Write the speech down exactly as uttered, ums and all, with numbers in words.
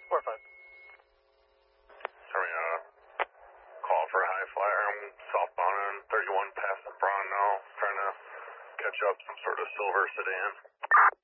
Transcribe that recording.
four five. Sorry, uh, call for a high flyer. I'm southbound on thirty-one past the Braun now, trying to catch up some sort of silver sedan.